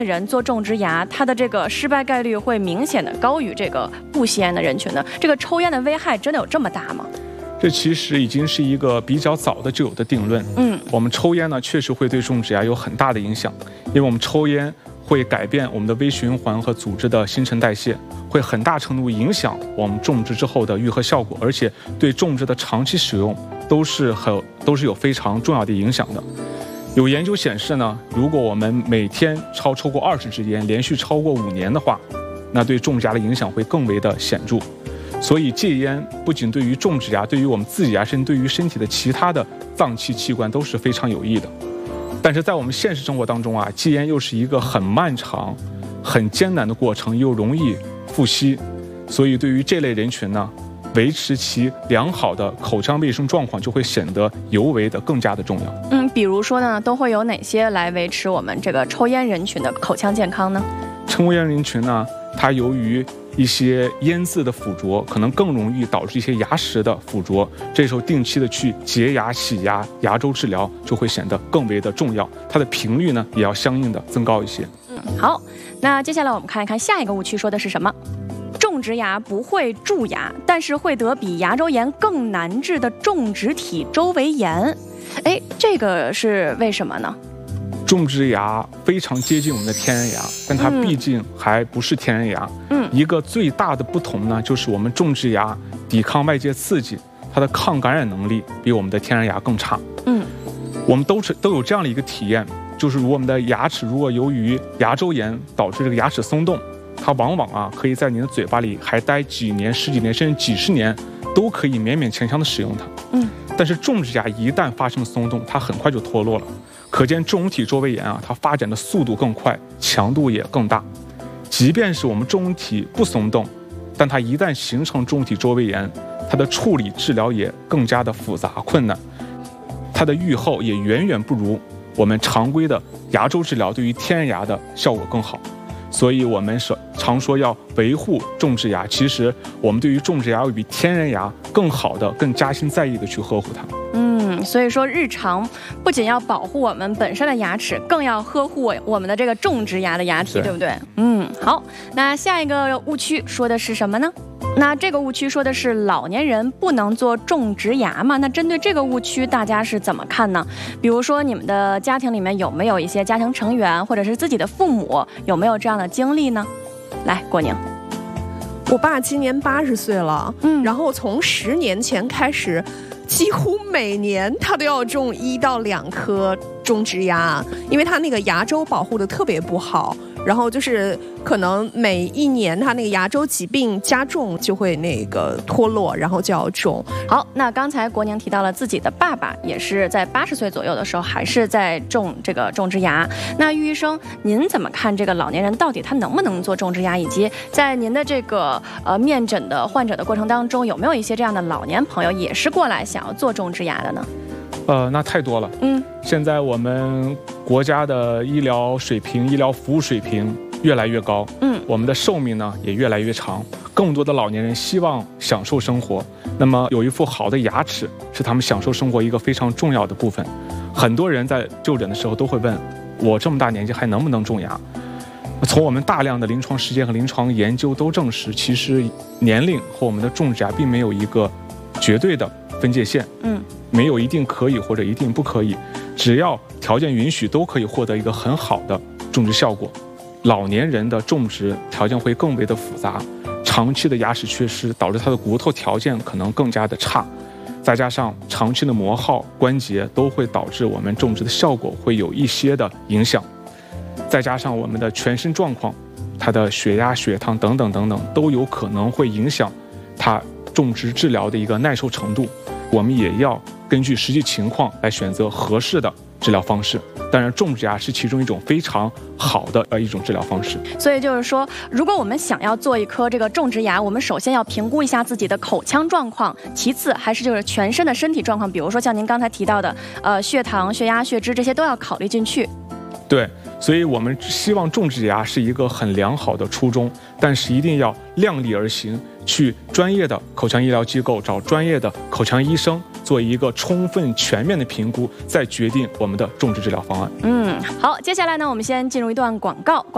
人做种植牙，它的这个失败概率会明显的高于这个不吸烟的人群呢？这个抽烟的危害真的有这么大吗？ 这其实已经是一个比较早的就有的定论。我们抽烟呢，确实会对种植牙有很大的影响，因为我们抽烟会改变我们的微循环和组织的新陈代谢，会很大程度影响我们种植之后的愈合效果，而且对种植的长期使用都是有非常重要的影响的。有研究显示呢，如果我们每天抽过20支烟，连续超过5年的话，那对种植牙的影响会更为的显著。所以戒烟不仅对于种植牙，对于我们自己牙，甚至对于身体的其他的脏器器官都是非常有益的。但是在我们现实生活当中啊，戒烟又是一个很漫长、很艰难的过程，又容易复吸，所以对于这类人群呢，维持其良好的口腔卫生状况就会显得尤为的更加的重要。 比如说呢，都会有哪些来维持我们这个抽烟人群的口腔健康呢？ 抽烟人群呢，它由于一些烟渍的附着，可能更容易导致一些牙石的附着，这时候定期的去洁牙、洗牙、牙周治疗就会显得更为的重要，它的频率呢也要相应的增高一些。 好，那接下来我们看一看下一个误区说的是什么？种植牙不会蛀牙，但是会得比牙周炎更难治的种植体周围炎。这个是为什么呢？ 种植牙非常接近我们的天然牙，但它毕竟还不是天然牙。一个最大的不同呢，就是我们种植牙抵抗外界刺激，它的抗感染能力比我们的天然牙更差。我们都有这样的一个体验，就是我们的牙齿如果由于牙周炎导致这个牙齿松动，它往往可以在您的嘴巴里还待几年、10几年甚至几十年，都可以勉勉强强的使用它。但是种植牙一旦发生松动，它很快就脱落了。可见种植体周围炎它发展的速度更快，强度也更大。即便是我们种植体不松动，但它一旦形成种植体周围炎，它的处理治疗也更加的复杂困难，它的预后也远远不如我们常规的牙周治疗对于天然牙的效果更好。所以我们常说要维护种植牙，其实我们对于种植牙要比天然牙更好的、更加心在意的去呵护它。 所以说日常不仅要保护我们本身的牙齿，更要呵护我们的这个种植牙的牙体，对不对？好，那下一个误区说的是什么呢？那这个误区说的是老年人不能做种植牙嘛？那针对这个误区，大家是怎么看呢？比如说你们的家庭里面有没有一些家庭成员，或者是自己的父母有没有这样的经历呢？来，郭宁。 我爸今年80岁了，然后从10年前开始，几乎每年他都要种1到2颗种植牙，因为他那个牙周保护的特别不好，然后就是可能每1年他那个牙周疾病加重就会那个脱落，然后就要种。 好，那刚才国宁提到了自己的爸爸也是在80岁左右的时候还是在种植牙。那于医生，您怎么看这个老年人到底他能不能做种植牙，以及在您的这个面诊的患者的过程当中，有没有一些这样的老年朋友也是过来想要做种植牙的呢？ 那太多了。现在我们国家的医疗水平、医疗服务水平越来越高，我们的寿命呢也越来越长，更多的老年人希望享受生活，那么有一副好的牙齿是他们享受生活一个非常重要的部分。很多人在就诊的时候都会问，我这么大年纪还能不能种牙？从我们大量的临床实践和临床研究都证实，其实年龄和我们的种植牙并没有一个绝对的分界线，没有一定可以或者一定不可以，只要条件允许，都可以获得一个很好的种植效果。老年人的种植条件会更为的复杂，长期的牙齿缺失导致他的骨头条件可能更加的差，再加上长期的磨耗、关节都会导致我们种植的效果会有一些的影响，再加上我们的全身状况，他的血压、血糖等等等等都有可能会影响他种植治疗的一个耐受程度。我们也要根据实际情况来选择合适的治疗方式。当然，种植牙是其中一种非常好的一种治疗方式。 所以就是说，如果我们想要做一颗这个种植牙，我们首先要评估一下自己的口腔状况，其次还是就是全身的身体状况，比如说像您刚才提到的，血糖、血压、血脂这些都要考虑进去。 对，所以我们希望种植牙是一个很良好的初衷，但是一定要量力而行，去专业的口腔医疗机构找专业的口腔医生做一个充分全面的评估，再决定我们的种植治疗方案。 好，接下来呢，我们先进入一段广告。